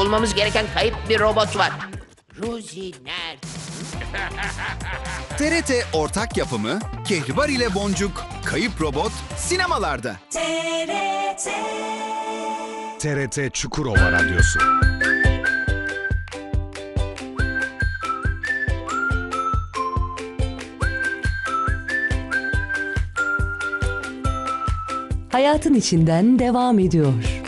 bulmamız gereken kayıp bir robot var. Rosie nerede? TRT ortak yapımı Kehribar ile Boncuk, Kayıp Robot sinemalarda. TRT Çukurova Radyosu. Hayatın içinden devam ediyor.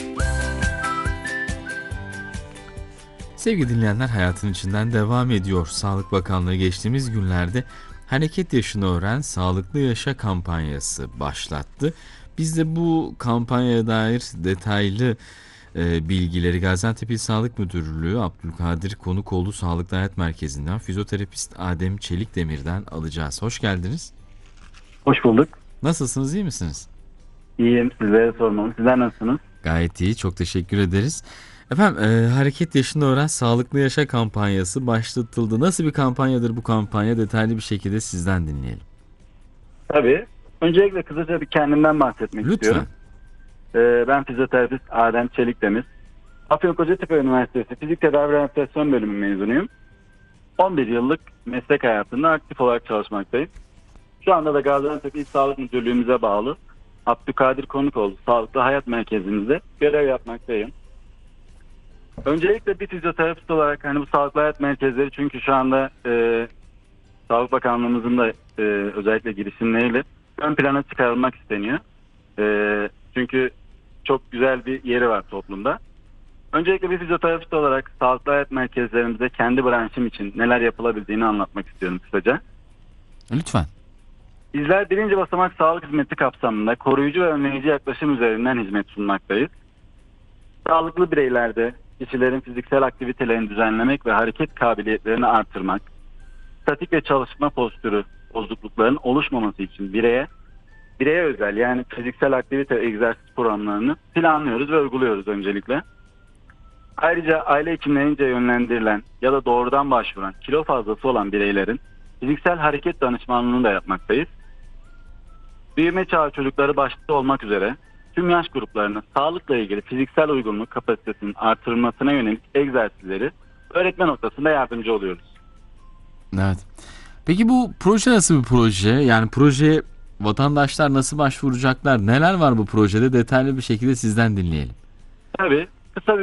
Sevgili dinleyenler, hayatın içinden devam ediyor. Sağlık Bakanlığı geçtiğimiz günlerde Hareket Yaşını Öğren Sağlıklı Yaşa kampanyası başlattı. Biz de bu kampanyaya dair detaylı bilgileri Gaziantep İl Sağlık Müdürlüğü Abdülkadir Konukoğlu Sağlıklı Hayat Merkezi'nden fizyoterapist Adem Çelikdemir'den alacağız. Hoş geldiniz. Hoş bulduk. Nasılsınız, iyi misiniz? İyiyim, sizlere sormam. Sizler nasılsınız? Gayet iyi, çok teşekkür ederiz. Efendim, Hareket Yaşını Öğren Sağlıklı Yaşa kampanyası başlatıldı. Nasıl bir kampanyadır bu kampanya? Detaylı bir şekilde sizden dinleyelim. Tabii. Öncelikle kısaca bir kendimden bahsetmek istiyorum. Ben fizyoterapist Adem Çelikdemir. Afyonkarahisar Üniversitesi Fizik Tedavi Rehabilitasyon Bölümü mezunuyum. 11 yıllık meslek hayatında aktif olarak çalışmaktayım. Şu anda da Gaziantep İl Sağlık Müdürlüğümüze bağlı Abdülkadir Konukoğlu Sağlıklı Hayat Merkezimizde görev yapmaktayım. Öncelikle bir fizyoterapist olarak bu sağlıklı hayat merkezleri, çünkü şu anda Sağlık Bakanlığımızın da özellikle girişimleriyle ön plana çıkarılmak isteniyor. Çünkü çok güzel bir yeri var toplumda. Öncelikle bir fizyoterapist olarak sağlıklı hayat merkezlerimizde kendi branşım için neler yapılabildiğini anlatmak istiyorum kısaca. Lütfen. Bizler birinci basamak sağlık hizmeti kapsamında koruyucu ve önleyici yaklaşım üzerinden hizmet sunmaktayız. Sağlıklı bireylerde kişilerin fiziksel aktivitelerini düzenlemek ve hareket kabiliyetlerini artırmak, statik ve çalışma postürü bozuklukların oluşmaması için bireye özel, yani fiziksel aktivite egzersiz programlarını planlıyoruz ve uyguluyoruz öncelikle. Ayrıca aile hekimlerince yönlendirilen ya da doğrudan başvuran kilo fazlası olan bireylerin fiziksel hareket danışmanlığını da yapmaktayız. Büyüme çağı çocukları başta olmak üzere tüm yaş gruplarına sağlıkla ilgili fiziksel uygunluk kapasitesinin artırılmasına yönelik egzersizleri öğretme noktasında yardımcı oluyoruz. Evet. Peki bu proje nasıl bir proje? Yani projeye vatandaşlar nasıl başvuracaklar? Neler var bu projede? Detaylı bir şekilde sizden dinleyelim. Tabii kısa bir